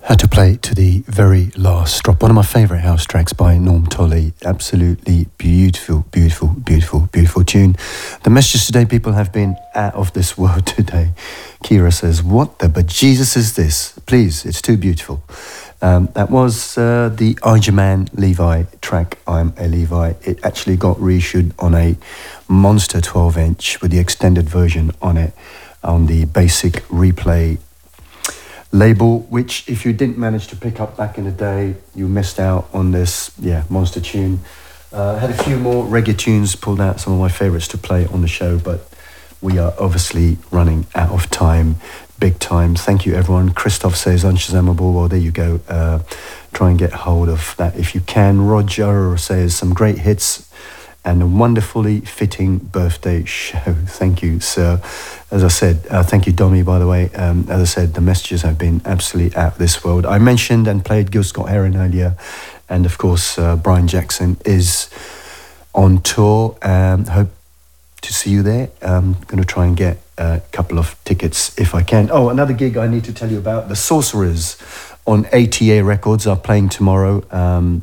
Had to play to the very last drop. One of my favourite house tracks by Norm Tolley. Absolutely beautiful, beautiful, beautiful, beautiful tune. The messages today, people have been out of this world today. Kira says, what the bejesus is this? Please, it's too beautiful. That was the Igerman Levi track, I'm a Levi. It actually got reissued on a monster 12-inch with the extended version on it on the Basic Replay label, which if you didn't manage to pick up back in the day, you missed out on this monster tune. Had a few more reggae tunes, pulled out some of my favourites to play on the show, but we are obviously running out of time, big time. Thank you everyone. Christoph says unshazamable. Well, there you go. Try and get hold of that if you can. Roger says some great hits and a wonderfully fitting birthday show. Thank you, sir. As I said, thank you, Dommy, by the way. As I said, the messages have been absolutely out of this world. I mentioned and played Gil Scott-Heron earlier, and of course, Brian Jackson is on tour. Hope to see you there. I'm going to try and get a couple of tickets if I can. Oh, another gig I need to tell you about. The Sorcerers on ATA Records are playing tomorrow.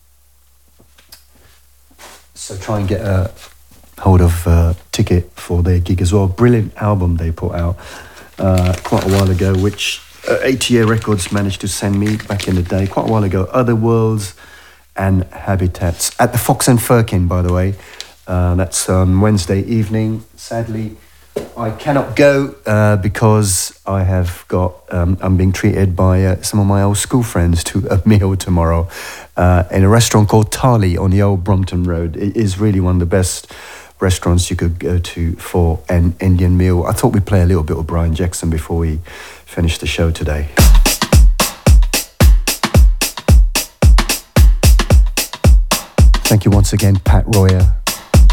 So try and get a hold of a ticket for their gig as well. Brilliant album they put out quite a while ago, which ATA Records managed to send me back in the day, quite a while ago. Other Worlds and Habitats at the Fox and Firkin, by the way. That's on Wednesday evening. Sadly, I cannot go because I have got, I'm being treated by some of my old school friends to a meal tomorrow in a restaurant called Tali on the old Brompton Road. It is really one of the best restaurants you could go to for an Indian meal. I thought we'd play a little bit of Brian Jackson before we finish the show today. Thank you once again, Pat Royer.